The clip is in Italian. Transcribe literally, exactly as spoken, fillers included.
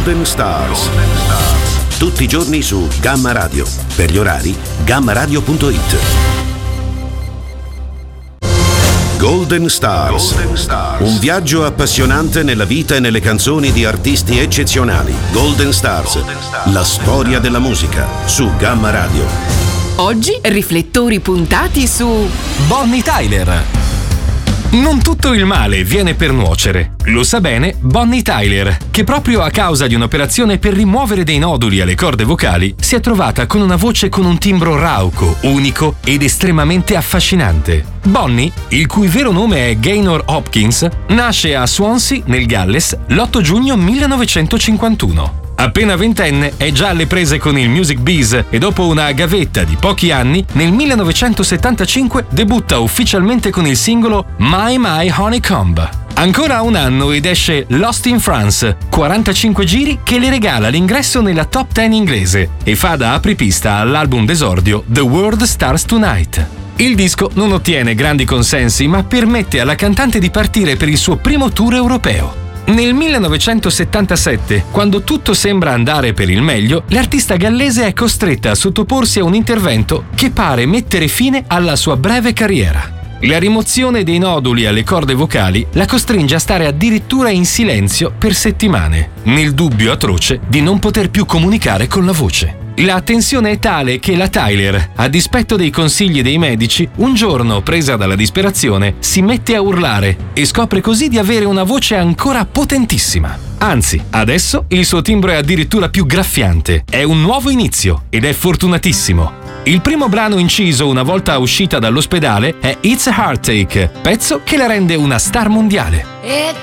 Golden Stars. Tutti i giorni su Gamma Radio. Per gli orari, gamma radio punto it. Golden Stars. Golden Stars. Un viaggio appassionante nella vita e nelle canzoni di artisti eccezionali. Golden Stars. Golden Stars. La storia della musica su Gamma Radio. Oggi riflettori puntati su Bonnie Tyler. Non tutto il male viene per nuocere. Lo sa bene Bonnie Tyler, che proprio a causa di un'operazione per rimuovere dei noduli alle corde vocali si è trovata con una voce con un timbro rauco, unico ed estremamente affascinante. Bonnie, il cui vero nome è Gaynor Hopkins, nasce a Swansea, nel Galles, l'otto giugno millenovecentocinquantuno. Appena ventenne è già alle prese con il music biz e dopo una gavetta di pochi anni, nel millenovecentosettantacinque debutta ufficialmente con il singolo My My Honeycomb. Ancora un anno ed esce Lost in France, quarantacinque giri che le regala l'ingresso nella top dieci inglese e fa da apripista all'album d'esordio The World Starts Tonight. Il disco non ottiene grandi consensi ma permette alla cantante di partire per il suo primo tour europeo. Nel millenovecentosettantasette, quando tutto sembra andare per il meglio, l'artista gallese è costretta a sottoporsi a un intervento che pare mettere fine alla sua breve carriera. La rimozione dei noduli alle corde vocali la costringe a stare addirittura in silenzio per settimane, nel dubbio atroce di non poter più comunicare con la voce. La tensione è tale che la Tyler, a dispetto dei consigli dei medici, un giorno, presa dalla disperazione, si mette a urlare e scopre così di avere una voce ancora potentissima. Anzi, adesso il suo timbro è addirittura più graffiante. È un nuovo inizio ed è fortunatissimo. Il primo brano inciso una volta uscita dall'ospedale è It's a Heartache, pezzo che la rende una star mondiale. It's